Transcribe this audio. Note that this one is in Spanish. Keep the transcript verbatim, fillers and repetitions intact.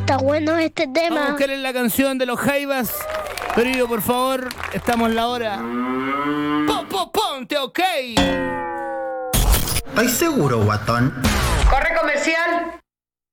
está bueno este tema. Vamos a buscar en la canción de los Jaivas. Querido, por favor, estamos en la hora. ¡Pon, pon, ponte ok! ¿Estás seguro, guatón? Corre comercial.